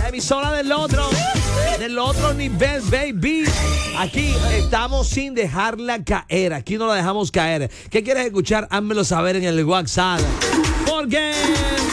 La emisora del otro nivel, baby. Aquí estamos sin dejarla caer. Aquí no la dejamos caer. ¿Qué quieres escuchar? Házmelo saber en el WhatsApp. Porque